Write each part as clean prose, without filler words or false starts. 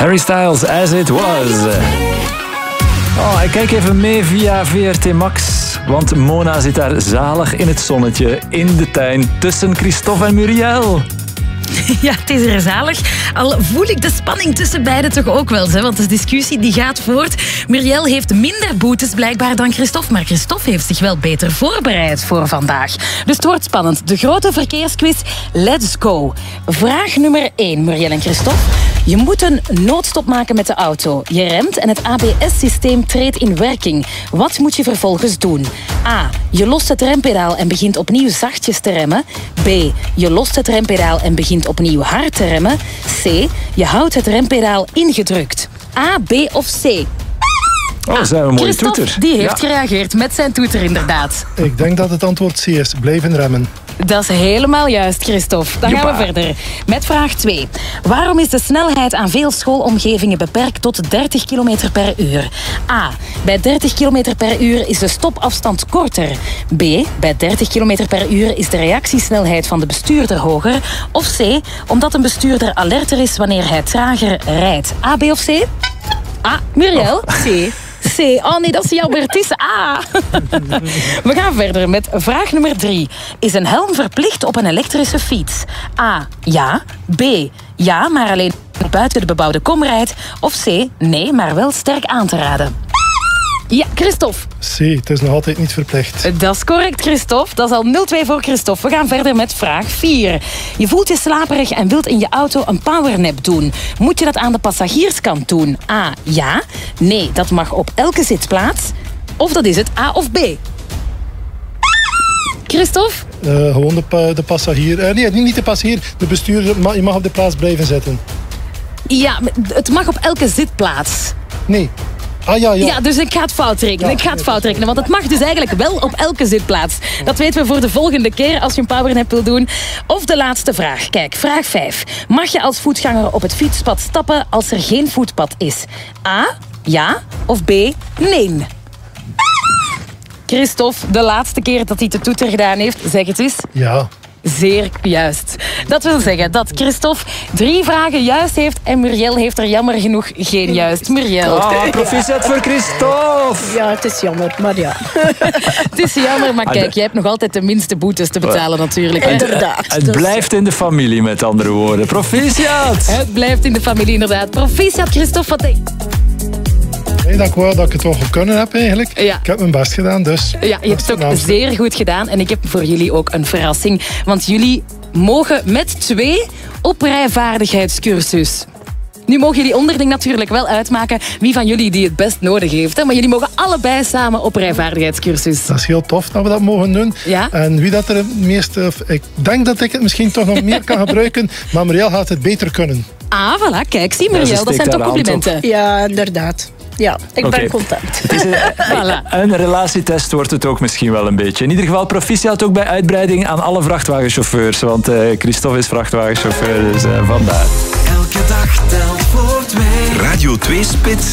Harry Styles, As It Was. Oh, ik kijk even mee via VRT Max, want Mona zit daar zalig in het zonnetje in de tuin tussen Christophe en Muriel. Ja, het is er zalig. Al voel ik de spanning tussen beiden toch ook wel. Want de discussie die gaat voort. Muriel heeft minder boetes blijkbaar dan Christophe. Maar Christophe heeft zich wel beter voorbereid voor vandaag. Dus het wordt spannend. De grote verkeersquiz, let's go. Vraag nummer 1, Muriel en Christophe. Je moet een noodstop maken met de auto. Je remt en het ABS-systeem treedt in werking. Wat moet je vervolgens doen? A. Je lost het rempedaal en begint opnieuw zachtjes te remmen. B. Je lost het rempedaal en begint opnieuw hard te remmen. C. Je houdt het rempedaal ingedrukt. A, B of C? Oh, zijn we een mooie Christophe, toeter. die heeft gereageerd met zijn toeter inderdaad. Ik denk dat het antwoord C is. Blijven remmen. Dat is helemaal juist, Christophe. Dan gaan we verder met vraag 2. Waarom is de snelheid aan veel schoolomgevingen beperkt tot 30 km per uur? A. Bij 30 km per uur is de stopafstand korter. B. Bij 30 km per uur is de reactiesnelheid van de bestuurder hoger. Of C. Omdat een bestuurder alerter is wanneer hij trager rijdt. A, B of C? A. Muriel? C. C. Oh nee, dat is jammer. Het is A. We gaan verder met vraag nummer 3. Is een helm verplicht op een elektrische fiets? A. Ja. B. Ja, maar alleen buiten de bebouwde kom rijdt. Of C. Nee, maar wel sterk aan te raden. Ja, Christophe. C. Het is nog altijd niet verplicht. Dat is correct, Christophe. Dat is al 0-2 voor Christophe. We gaan verder met vraag 4. Je voelt je slaperig en wilt in je auto een powernap doen. Moet je dat aan de passagierskant doen? A. Ja. Nee, dat mag op elke zitplaats. Of dat is het A of B? Christophe? Gewoon de passagier. Nee, niet de passagier. De bestuurder. Je mag op de plaats blijven zitten. Ja, het mag op elke zitplaats. Nee. Ah, ja. Ja, dus ik ga het fout rekenen. Want het mag dus eigenlijk wel op elke zitplaats. Dat weten we voor de volgende keer als je een powernap wil doen. Of de laatste vraag. Kijk, vraag 5. Mag je als voetganger op het fietspad stappen als er geen voetpad is? A. Ja. Of B. Nee. Christophe, de laatste keer dat hij de toeter gedaan heeft, zeg het eens. Ja. Zeer juist. Dat wil zeggen dat Christophe 3 vragen juist heeft en Muriel heeft er jammer genoeg geen juist. Muriel. Oh, proficiat voor Christophe. Ja, het is jammer, maar ja. Het is jammer, maar kijk, jij hebt nog altijd de minste boetes te betalen natuurlijk. Inderdaad. Het blijft in de familie, met andere woorden. Proficiat. Het blijft in de familie, inderdaad. Proficiat, Christophe. Wat denk... Nee, dank wel dat ik het wel kunnen heb eigenlijk. Ja. Ik heb mijn best gedaan, dus... Ja, je hebt het ook zeer goed gedaan. En ik heb voor jullie ook een verrassing. Want jullie mogen met 2 op rijvaardigheidscursus. Nu mogen jullie onderling natuurlijk wel uitmaken wie van jullie die het best nodig heeft. Hè? Maar jullie mogen allebei samen op rijvaardigheidscursus. Dat is heel tof dat we dat mogen doen. Ja? En wie dat er het meeste... Ik denk dat ik het misschien toch nog meer kan gebruiken, maar Muriel gaat het beter kunnen. Ah, voilà. Kijk, zie Muriel, dat zijn toch complimenten. Ja, inderdaad. Ja, ik ben content. Het is een relatietest wordt het ook misschien wel een beetje. In ieder geval proficiat ook bij uitbreiding aan alle vrachtwagenchauffeurs. Want Christophe is vrachtwagenchauffeur, dus vandaar. Elke dag telt voor 2. Radio 2 Spits.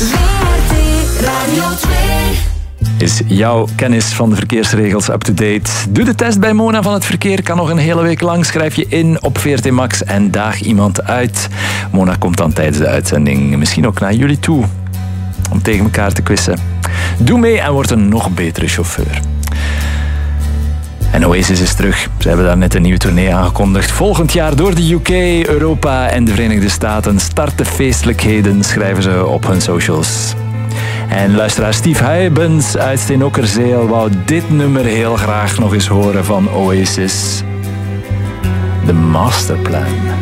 Radio 2. Is jouw kennis van de verkeersregels up-to-date? Doe de test bij Mona van het Verkeer. Kan nog een hele week lang. Schrijf je in op VRT Max en daag iemand uit. Mona komt dan tijdens de uitzending misschien ook naar jullie toe om tegen elkaar te quizzen. Doe mee en word een nog betere chauffeur. En Oasis is terug. Ze hebben daar net een nieuwe tournee aangekondigd. Volgend jaar door de UK, Europa en de Verenigde Staten starten feestelijkheden, schrijven ze op hun socials. En luisteraar Steve Huijbens uit Steenokkerzeel wou dit nummer heel graag nog eens horen van Oasis. The Masterplan.